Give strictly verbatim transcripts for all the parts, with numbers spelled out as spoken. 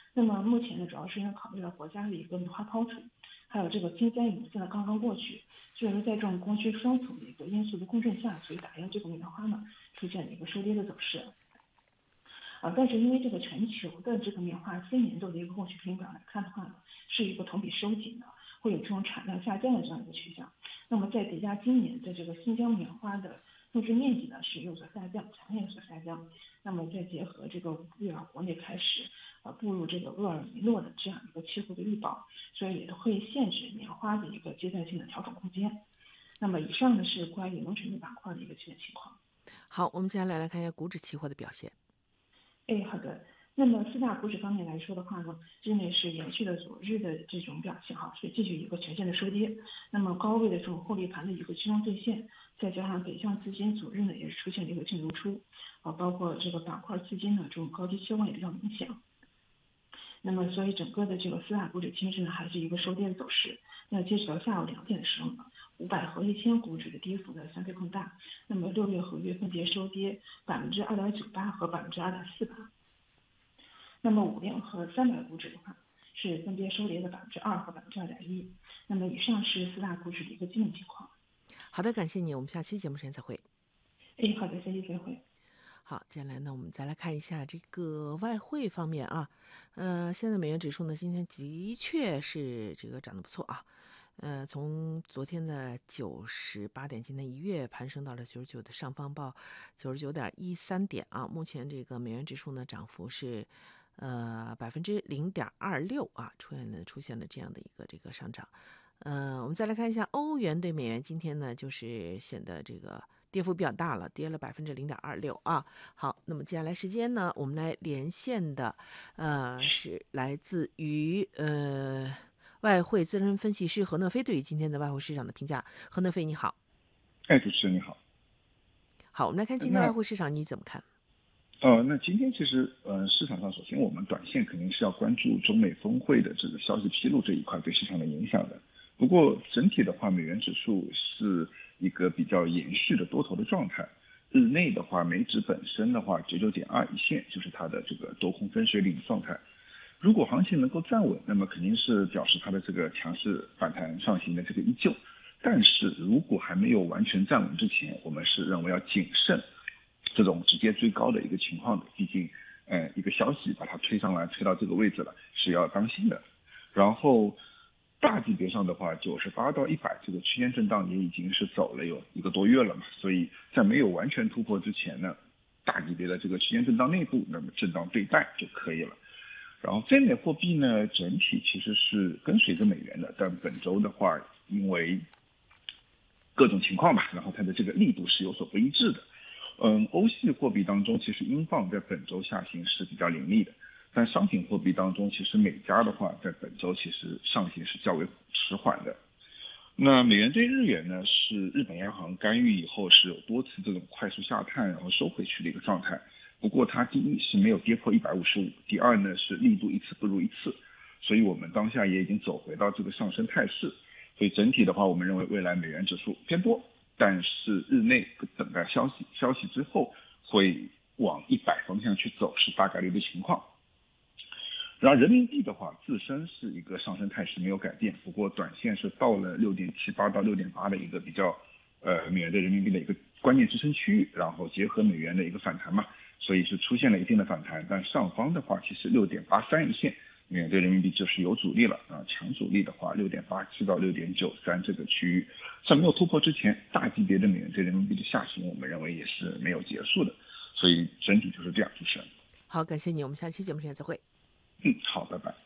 那么目前呢，主要是因为考虑到国家的一个棉花抛除，还有这个金三银现在刚刚过去，所以说在这种供需双重的一个因素的共振下，所以打压这个棉花呢出现了一个收跌的走势。啊，但是因为这个全球的这个棉花新年度的一个供需平表来看的话呢，是一个同比收紧的，会有这种产量下降的这样一个趋向。那么再叠加今年的这个新疆棉花的种植面积呢是有所下降，产量有所下降。那么再结合这个五月啊，国内开始呃步入这个厄尔尼诺的这样一个气候的预报，所以也会限制棉花的一个阶段性的调整空间。那么以上呢是关于农产品板块的一个基本情况。 好，我们接下来来看一下股指期货的表现。 哎，好的。那么四大股指方面来说的话呢，日内是延续了昨日的这种表现哈，所以继续一个全线的收跌。那么高位的这种获利盘的一个集中兑现，再加上北向资金昨日呢也是出现了一个净流出，啊，包括这个板块资金呢这种高低切换也比较明显。那么所以整个的这个四大股指今日呢还是一个收跌的走势。那截止到下午两点的时候呢，五百和一千股指的跌幅呢相对更大。那么六月合约分别收跌百分之二点九八和百分之二点四八。那么五零和三百股指的话是分别收跌了百分之二和百分之二点一。那么以上是四大股指的一个基本情况。 好的，感谢你，我们下期节目时间再会。 哎，好的，下期再会。 好，接下来呢，我们再来看一下这个外汇方面啊，呃，现在美元指数呢，今天的确是这个涨得不错啊，呃，从昨天的九十八点，今天一跃攀升到了九十九的上方，报九十九点一三点啊。目前这个美元指数呢，涨幅是呃百分之零点二六啊，出现了出现了这样的一个这个上涨。呃，我们再来看一下欧元对美元，今天呢就是显得这个跌幅比较大了，跌了百分之零点二六啊。好，那么接下来时间呢，我们来连线的，呃，是来自于呃外汇资深分析师何讷飞对于今天的外汇市场的评价。何讷飞你好。 哎，主持人你好。 好，我们来看今天外汇市场你怎么看？ 呃，那今天其实，呃，市场上首先我们短线肯定是要关注中美峰会的这个消息披露这一块对市场的影响的。不过整体的话，美元指数是一个比较延续的多头的状态。日内的话，美指本身的话，九九点二一线就是它的这个多空分水岭状态。如果行情能够站稳，那么肯定是表示它的这个强势反弹上行的这个依旧。但是如果还没有完全站稳之前，我们是认为要谨慎这种直接追高的一个情况的。毕竟，呃，一个消息把它推上来，推到这个位置了，是要当心的。然后大级别上的话，九十八到一百这个区间震荡也已经是走了有一个多月了嘛，所以在没有完全突破之前呢，大级别的这个区间震荡内部，那么震荡对待就可以了。然后非美货币呢，整体其实是跟随着美元的，但本周的话，因为各种情况吧，然后它的这个力度是有所不一致的。嗯，欧系货币当中，其实英镑在本周下行是比较凌厉的。但商品货币当中，其实美加的话，在本周其实上行是较为迟缓的。那美元对日元呢，是日本央行干预以后是有多次这种快速下探，然后收回去的一个状态。不过它第一是没有跌破一百五十五，第二呢是力度一次不如一次，所以我们当下也已经走回到这个上升态势。所以整体的话，我们认为未来美元指数偏多，但是日内等待消息，消息之后会往一百方向去走，是大概率的情况。然后人民币的话，自身是一个上升态势没有改变，不过短线是到了六点七八到六点八的一个比较，呃，美元对人民币的一个关键支撑区域，然后结合美元的一个反弹嘛，所以是出现了一定的反弹。但上方的话，其实六点八三一线，美元对人民币就是有阻力了啊，强阻力的话，六点八七到六点九三这个区域，在没有突破之前，大级别的美元对人民币的下行，我们认为也是没有结束的，所以整体就是这样，主持人。 好，感谢你，我们下期节目时间再会。 嗯，好，拜拜。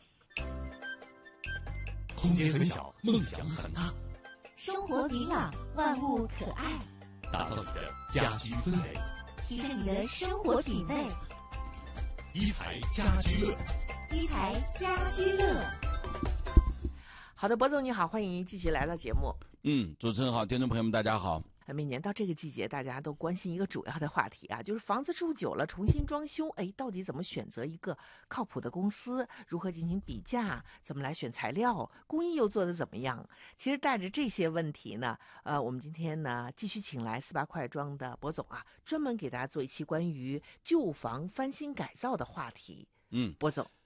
空间很小，梦想很大， 生活明朗，万物可爱， 打造你的家居氛围， 提升你的生活品味。 一财家居乐， 一财家居乐。 好的，博总你好，欢迎继续来到节目。 嗯，主持人好，听众朋友们大家好。 每年到这个季节，大家都关心一个主要的话题啊，就是房子住久了重新装修，哎，到底怎么选择一个靠谱的公司？如何进行比价？怎么来选材料？工艺又做得怎么样？其实带着这些问题呢，呃，我们今天呢继续请来四八快装的博总啊，专门给大家做一期关于旧房翻新改造的话题。 嗯， 博总。